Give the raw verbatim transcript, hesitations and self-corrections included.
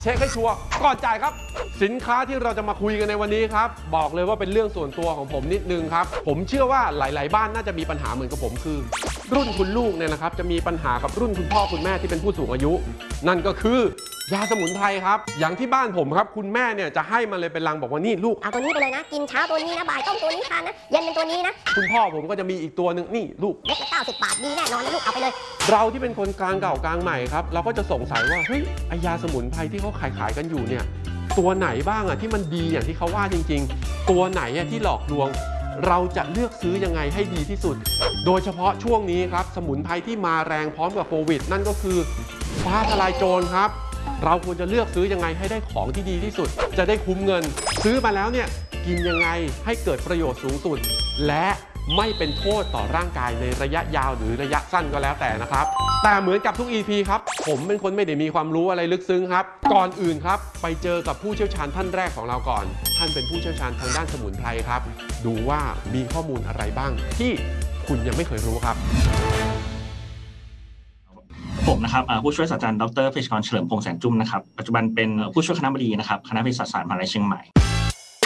เช็คให้ชัวร์ก่อนจ่ายครับสินค้าที่เราจะมาคุยกันในวันนี้ครับบอกเลยว่าเป็นเรื่องส่วนตัวของผมนิดนึงครับผมเชื่อว่าหลายๆบ้านน่าจะมีปัญหาเหมือนกับผมคือรุ่นคุณลูกเนี่ยนะครับจะมีปัญหากับรุ่นคุณพ่อคุณแม่ที่เป็นผู้สูงอายุ นั่นก็คือยาสมุนไพรครับอย่างที่บ้านผมครับคุณแม่เนี่ยจะให้มาเลยเป็นลังบอกว่านี่ลูกเอาตัวนี้ไปเลยนะกินเช้าตัวนี้นะบ่ายต้มตัวนี้ทานนะเย็นเป็นตัวนี้นะคุณพ่อผมก็จะมีอีกตัวหนึ่งนี่ลูกเม็ดละเก้าสิบบาทดีแน่นอนนะลูกเอาไปเลยเราที่เป็นคนกลางเก่ากลางใหม่ครับเราก็จะสงสัยว่าเฮ้ยไอยาสมุนไพรที่เขาขายขายกันอยู่เนี่ยตัวไหนบ้างอะที่มันดีอย่างที่เขาว่าจริงๆตัวไหนอะที่หลอกลวงเราจะเลือกซื้อยังไงให้ดีที่สุดโดยเฉพาะช่วงนี้ครับสมุนไพรที่มาแรงพร้อมกับโควิดนั่นก็คือฟ้าทลายโจรครับเราควรจะเลือกซื้อยังไงให้ได้ของที่ดีที่สุดจะได้คุ้มเงินซื้อมาแล้วเนี่ยกินยังไงให้เกิดประโยชน์สูงสุดและไม่เป็นโทษต่อร่างกายในระยะยาวหรือระยะสั้นก็แล้วแต่นะครับแต่เหมือนกับทุก อี พี ครับผมเป็นคนไม่ได้มีความรู้อะไรลึกซึ้งครับก่อนอื่นครับไปเจอกับผู้เชี่ยวชาญท่านแรกของเราก่อนท่านเป็นผู้เชี่ยวชาญทางด้านสมุนไพรครับดูว่ามีข้อมูลอะไรบ้างที่คุณยังไม่เคยรู้ครับผมนะครับผู้ช่วยศาสตราจารย์ดรเภสัชกรเฉลิมพงษ์แสนจุ้มนะครับปัจจุบันเป็นผู้ช่วยคณบดีนะครับคณะเภสัชศาสตร์มหาวิทยาลัยเชียงใหม่